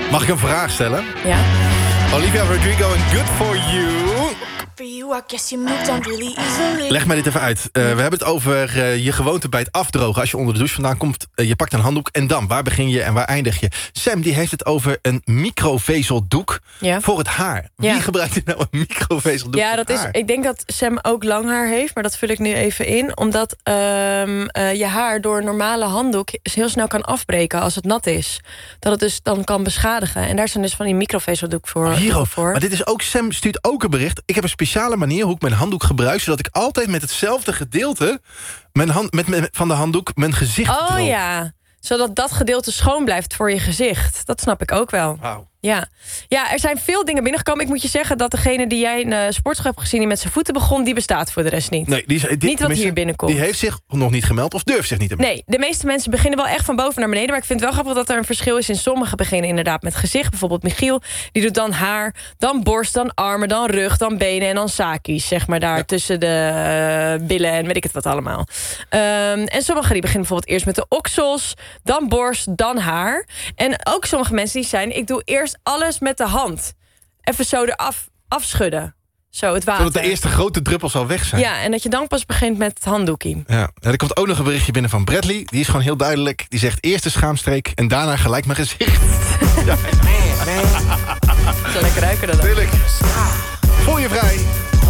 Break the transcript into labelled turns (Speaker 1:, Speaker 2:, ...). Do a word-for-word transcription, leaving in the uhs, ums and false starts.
Speaker 1: Mag ik een vraag stellen?
Speaker 2: Ja.
Speaker 1: Olivia Rodrigo en Good For You. Leg mij dit even uit. Uh, we hebben het over uh, je gewoonte bij het afdrogen. Als je onder de douche vandaan komt, uh, je pakt een handdoek en dan, waar begin je en waar eindig je? Sam die heeft het over een microvezeldoek ja. voor het haar. Wie ja. gebruikt nou een microvezeldoek
Speaker 2: ja,
Speaker 1: voor
Speaker 2: dat
Speaker 1: het
Speaker 2: is,
Speaker 1: haar?
Speaker 2: ik denk dat Sam ook lang haar heeft, maar dat vul ik nu even in. Omdat uh, uh, je haar door een normale handdoek heel snel kan afbreken als het nat is. Dat het dus dan kan beschadigen. En daar zijn dus van die microvezeldoek voor.
Speaker 1: Hero,
Speaker 2: voor.
Speaker 1: Maar dit is ook, Sam stuurt ook een bericht. Ik heb een speciale manier hoe ik mijn handdoek gebruik, zodat ik altijd met hetzelfde gedeelte mijn hand, met, met, van de handdoek mijn gezicht
Speaker 2: Oh
Speaker 1: droog.
Speaker 2: ja, zodat dat gedeelte schoon blijft voor je gezicht. Dat snap ik ook wel.
Speaker 1: Wow.
Speaker 2: Ja. ja, er zijn veel dingen binnengekomen. Ik moet je zeggen dat degene die jij in de sportschool hebt gezien, die met zijn voeten begon, die bestaat voor de rest niet.
Speaker 1: Nee, die, die,
Speaker 2: niet wat hier binnenkomt.
Speaker 1: Die heeft zich nog niet gemeld of durft zich niet te melden.
Speaker 2: Nee, de meeste mensen beginnen wel echt van boven naar beneden. Maar ik vind het wel grappig dat er een verschil is in sommigen beginnen inderdaad met gezicht. Bijvoorbeeld Michiel, die doet dan haar, dan borst, dan armen, dan rug, dan benen en dan sakies. Zeg maar daar ja. tussen de uh, billen en weet ik het wat allemaal. Um, en sommigen die beginnen bijvoorbeeld eerst met de oksels, dan borst, dan haar. En ook sommige mensen die zijn, ik doe eerst alles met de hand. Even zo eraf afschudden. Zo, het water.
Speaker 1: Zodat de eerste grote druppels al weg zijn.
Speaker 2: Ja, en dat je dan pas begint met het handdoekje.
Speaker 1: Ja, er komt ook nog een berichtje binnen van Bradley. Die is gewoon heel duidelijk. Die zegt eerst de schaamstreek en daarna gelijk mijn gezicht. Ja.
Speaker 2: Zo lekker ruiken dat ook.
Speaker 1: Tuurlijk. Voel je vrij.